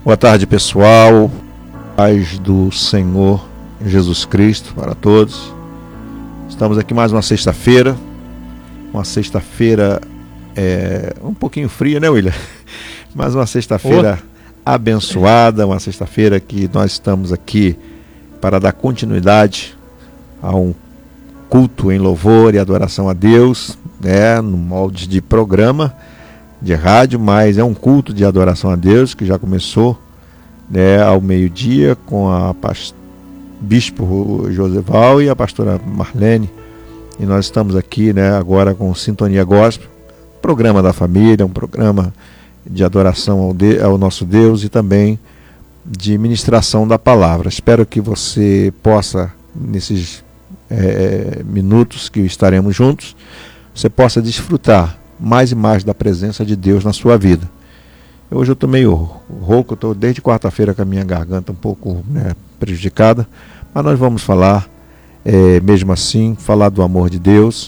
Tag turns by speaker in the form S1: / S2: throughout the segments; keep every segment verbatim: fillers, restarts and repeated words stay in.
S1: Boa tarde, pessoal. Paz do Senhor Jesus Cristo para todos. Estamos aqui mais uma sexta-feira. Uma sexta-feira é, um pouquinho fria, né, William? Mas uma sexta-feira oh. abençoada. Uma sexta-feira que nós estamos aqui para dar continuidade a um culto em louvor e adoração a Deus, né, no molde de programa de rádio, mas é um culto de adoração a Deus que já começou, né, ao meio-dia com a past... bispo Joseval e a pastora Marlene, e nós estamos aqui, né, agora com Sintonia Gospel, programa da família, um programa de adoração ao, de... ao nosso Deus e também de ministração da palavra. Espero que você possa, nesses é, minutos que estaremos juntos, você possa desfrutar mais e mais da presença de Deus na sua vida. Hoje eu estou meio rouco, eu estou desde quarta-feira com a minha garganta um pouco, né, prejudicada, mas nós vamos falar, é, mesmo assim, falar do amor de Deus,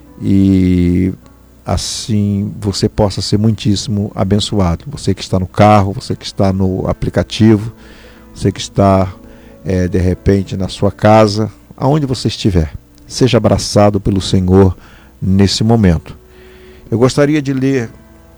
S1: e assim você possa ser muitíssimo abençoado. Você que está no carro, você que está no aplicativo, você que está, é, de repente, na sua casa, aonde você estiver, seja abraçado pelo Senhor nesse momento. Eu gostaria de ler,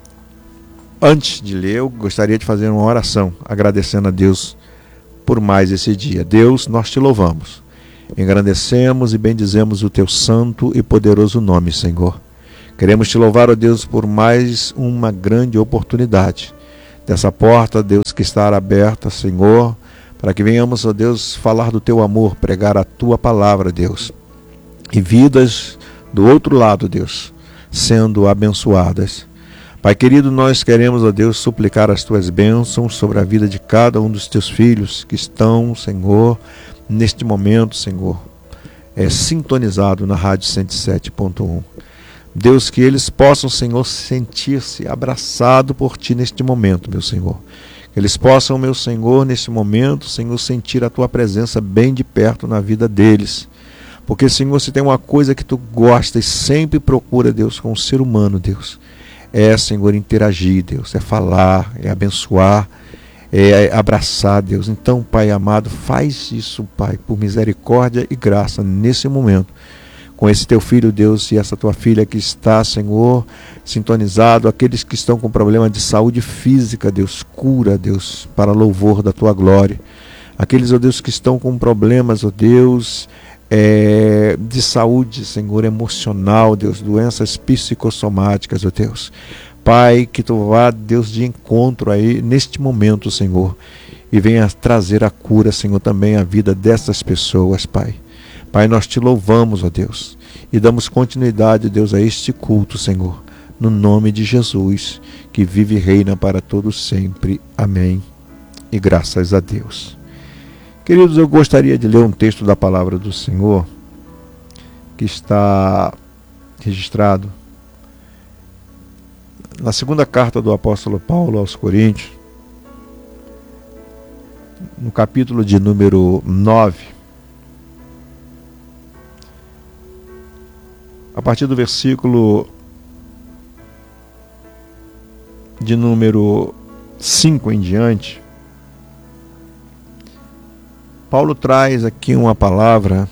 S1: antes de ler, eu gostaria de fazer uma oração, agradecendo a Deus por mais esse dia. Deus, nós te louvamos, engrandecemos e bendizemos o teu santo e poderoso nome, Senhor. Queremos te louvar, ó Deus, por mais uma grande oportunidade dessa porta, Deus, que está aberta, Senhor, para que venhamos, ó Deus, falar do teu amor, pregar a tua palavra, Deus, e vidas do outro lado, Deus, sendo abençoadas. Pai querido, nós queremos, ó Deus, suplicar as tuas bênçãos sobre a vida de cada um dos teus filhos que estão, Senhor, neste momento, Senhor, é, sintonizado na Rádio cento e sete ponto um. Deus, que eles possam, Senhor, sentir-se abraçado por Ti neste momento, meu Senhor. Que eles possam, meu Senhor, neste momento, Senhor, sentir a Tua presença bem de perto na vida deles. Porque, Senhor, se tem uma coisa que Tu gosta e sempre procura, Deus, com o ser humano, Deus, é, Senhor, interagir, Deus, é falar, é abençoar, é abraçar, Deus. Então, Pai amado, faz isso, Pai, por misericórdia e graça nesse momento, com esse teu filho, Deus, e essa tua filha que está, Senhor, sintonizado, aqueles que estão com problema de saúde física, Deus, cura, Deus, para louvor da tua glória. Aqueles, ó Deus, que estão com problemas, ó Deus, é, de saúde, Senhor, emocional, Deus, doenças psicossomáticas, ó Deus. Pai, que tu vá, Deus, de encontro aí neste momento, Senhor, e venha trazer a cura, Senhor, também à vida dessas pessoas, Pai. Pai, nós te louvamos, ó Deus, e damos continuidade, Deus, a este culto, Senhor, no nome de Jesus, que vive e reina para todos sempre. Amém. E graças a Deus. Queridos, eu gostaria de ler um texto da palavra do Senhor, que está registrado na segunda carta do apóstolo Paulo aos Coríntios, no capítulo de número nove, a partir do versículo de número cinco em diante. Paulo traz aqui uma palavra,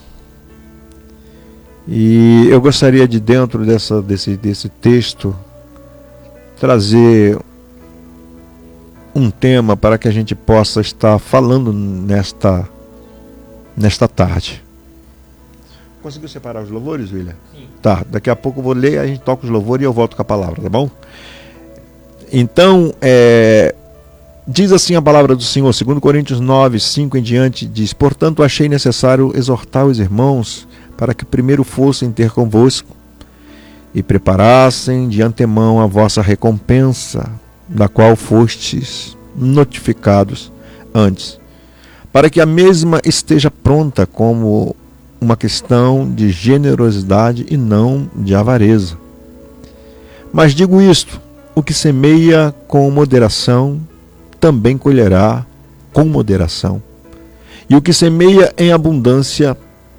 S1: e eu gostaria de, dentro dessa, desse, desse texto, trazer um tema para que a gente possa estar falando nesta, nesta tarde. Conseguiu separar os louvores, William? Sim. Tá, daqui a pouco eu vou ler, a gente toca os louvores e eu volto com a palavra, tá bom? Então, é... diz assim a palavra do Senhor, segundo Coríntios nove, cinco em diante, diz: portanto, achei necessário exortar os irmãos para que primeiro fossem ter convosco e preparassem de antemão a vossa recompensa, da qual fostes notificados antes, para que a mesma esteja pronta como uma questão de generosidade e não de avareza. Mas digo isto: o que semeia com moderação também colherá com moderação, e o que semeia em abundância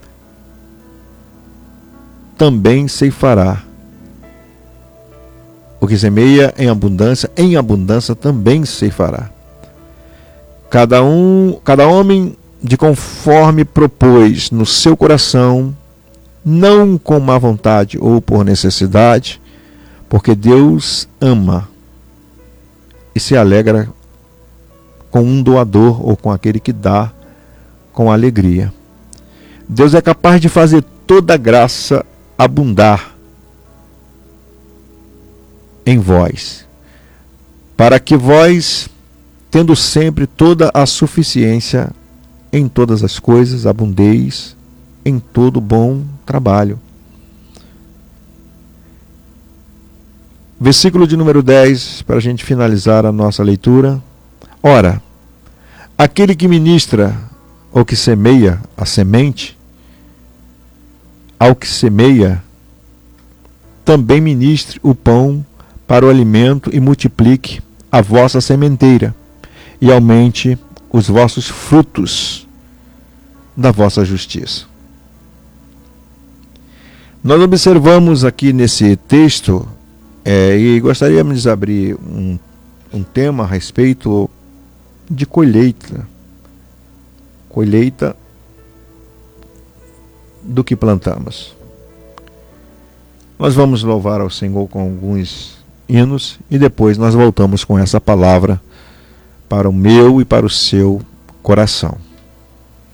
S1: também ceifará. O que semeia em abundância, em abundância também ceifará. Cada um, cada homem de conforme propôs no seu coração, não com má vontade ou por necessidade, porque Deus ama e se alegra com um doador ou com aquele que dá com alegria. Deus é capaz de fazer toda graça abundar em vós, para que vós, tendo sempre toda a suficiência em todas as coisas, abundeis em todo bom trabalho. Versículo de número dez, para a gente finalizar a nossa leitura. Ora, aquele que ministra ou que semeia a semente, ao que semeia, também ministre o pão para o alimento e multiplique a vossa sementeira e aumente os vossos frutos da vossa justiça. Nós observamos aqui nesse texto, é, e gostaríamos de abrir um, um tema a respeito de colheita. Colheita do que plantamos. Nós vamos louvar ao Senhor com alguns hinos e depois nós voltamos com essa palavra para o meu e para o seu coração.